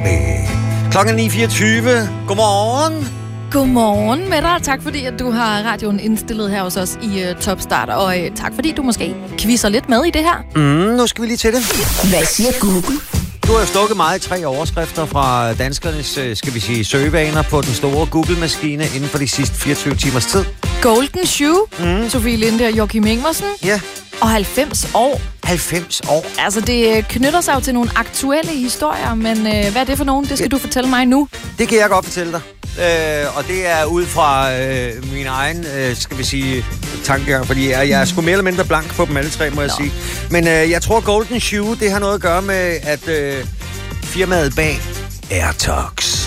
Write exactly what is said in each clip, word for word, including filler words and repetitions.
Happy. Klokken ni fireogtyve. Godmorgen. Godmorgen med dig. Tak fordi, at du har radioen indstillet her hos os i uh, Topstart. Og uh, tak fordi, du måske quizzer lidt med i det her. Mm, nu skal vi lige til det. Hvad siger Google? Du har jo stukket meget i tre overskrifter fra danskernes, skal vi sige, søgevaner på den store Google-maskine inden for de sidste fireogtyve timers tid. Golden Shoe, Mm. Sofie Linde og Joachim Ingersen. Ja, Og halvfems år. halvfems år. Altså, det knytter sig jo til nogle aktuelle historier, men uh, hvad er det for nogen? Det skal du fortælle mig nu. Det kan jeg godt fortælle dig. Øh, og det er ud fra øh, min egen, øh, skal vi sige, tankegang, fordi jeg, jeg er sgu mere eller mindre blank på dem alle tre, må jeg Nå. sige. Men øh, jeg tror, Golden Shoe, det har noget at gøre med, at øh, firmaet bag AirTogs,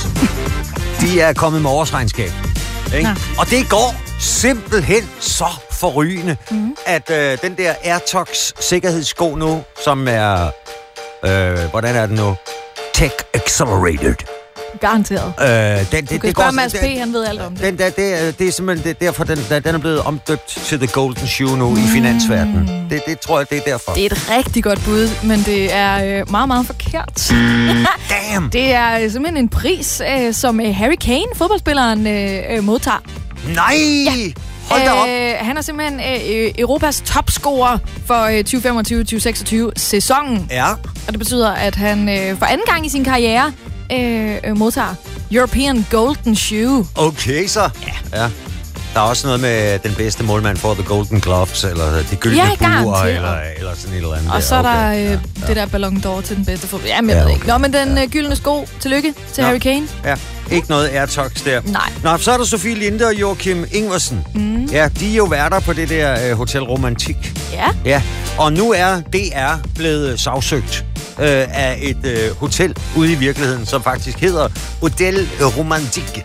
de er kommet med årsregnskab. Ikke? Nå. Og det går simpelthen så forrygende, mm. at øh, den der AirTogs sikkerhedssko nu, som er, øh, hvordan er den nu? Tech Accelerated. Garanteret. Øh, den, det, Du kan det spørge går, Mads P., den, han ved alt om det. den, der, det, er, det er simpelthen det, derfor, den, der, den er blevet omdøbt til The Golden Shoe nu mm. i finansverdenen. Det, det tror jeg, det er derfor. Det er et rigtig godt bud, men det er øh, meget, meget forkert. Damn! Det er øh, simpelthen en pris, øh, som øh, Harry Kane, fodboldspilleren, øh, øh, modtager. Nej! Ja. Hold da op! Øh, han er simpelthen øh, Europas topscorer for øh, tyve femogtyve til tyve seksogtyve sæsonen. Ja. Og det betyder, at han øh, for anden gang i sin karriere øh, øh, modtager European Golden Shoe. Okay, så. Ja. ja. Der er også noget med den bedste målmand for The Golden Gloves, eller de gyldne Ja, buer, garanteret. eller, eller sådan et eller andet. Og så er der okay. øh, ja, det der Ballon d'Or til den bedste fodbold. Jamen, jeg Ja, ved okay. ikke. Nå, men den øh, gyldne sko. Tillykke til Nå. Harry Kane. Ja, ikke noget AirTogs der. Nej. Nå, så er der Sofie Linde og Joachim Ingersen. Mm. Ja, de er jo værter på det der øh, Hotel Romantik. Ja. Ja, og nu er D R blevet sagsøgt øh, af et øh, hotel ude i virkeligheden, som faktisk hedder Hotel Romantik.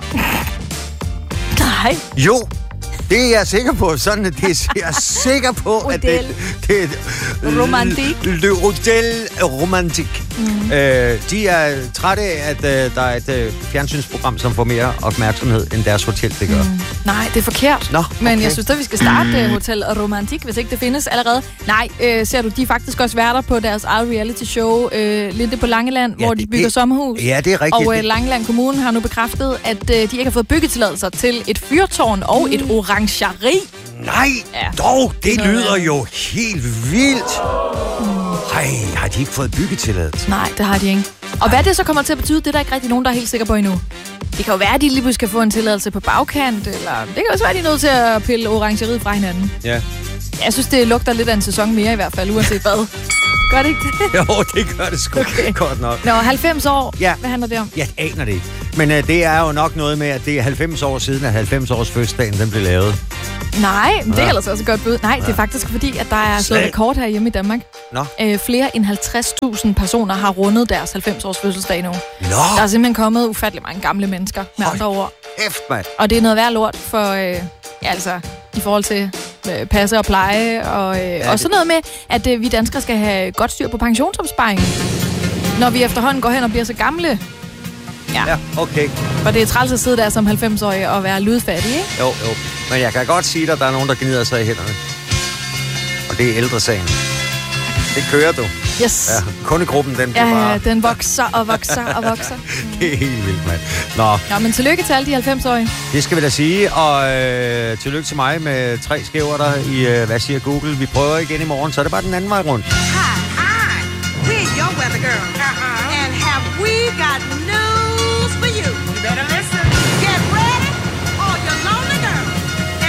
Nej. Jo, det er jeg sikker på. Sådan, at det er jeg er sikker på, at det, det er Romantik. Le Hotel Romantik. Mm. Øh, de er trætte af, at øh, der er et øh, fjernsynsprogram, som får mere opmærksomhed, end deres hotel, det gør. Mm. Nej, det er forkert. Nå, okay. Men jeg synes at vi skal starte uh, Hotel Romantik, hvis ikke det findes allerede. Nej, øh, ser du, de er faktisk også værter på deres eget reality show, øh, lidt på Langeland, Ja, hvor det- de bygger det- sommerhus. Ja, det er rigtigt. Og øh, Langeland Kommune har nu bekræftet, at øh, de ikke har fået byggetilladelser til et fyrtårn og et orangeri. Nej, Ja. dog, det Noget lyder andet. jo helt vildt. Ej, har de ikke fået byggetilladelse? Nej, det har de ikke. Og hvad det så kommer til at betyde, det er der ikke rigtig nogen, der er helt sikker på endnu. Det kan jo være, at de lige pludselig kan få en tilladelse på bagkant, eller det kan også være, at de er nødt til at pille orangeriet fra hinanden. Ja. Jeg synes, det lugter lidt af en sæson mere i hvert fald, uanset hvad. Gør det ikke det? Jo, det gør det sgu Okay. godt nok. Nå, halvfems år. Ja. Hvad handler det om? Jeg aner det ikke. Men øh, det er jo nok noget med, at det er halvfems år siden, at halvfems års fødselsdagen den blev lavet. Nej, men det er Ja. ellers også et godt bud. Nej, det er faktisk fordi, at der er slået Slag. rekord her hjemme i Danmark. Nå. Øh, flere end halvtreds tusind personer har rundet deres halvfems års fødselsdag nu. Nå, Der er simpelthen kommet ufattelig mange gamle mennesker, med Hold. andre ord. F, mand. Og det er noget værd lort for, øh, ja, altså, i forhold til øh, passe og pleje. Og, øh, ja, og det- så noget med, at øh, vi danskere skal have godt styr på pensionsopsparingen, når vi efterhånden går hen og bliver så gamle. Ja, Ja, okay. for det er træls at sidde der som halvfems-årig og være ludfattig, ikke? Jo, jo. Men jeg kan godt sige dig, at der er nogen, der gnider sig i hænderne. Og det er ældresagen. Det kører du. Yes. Ja, kundegruppen, den bliver Ja, bare... ja, den vokser og vokser og vokser. Det er helt vildt, mand. Nå, Nå, men tillykke til alle de halvfems-årige. det skal vi da sige. Og øh, tillykke til mig med tre skæverter i øh, Hvad siger Google? Vi prøver igen i morgen, så er det bare den anden vej rundt.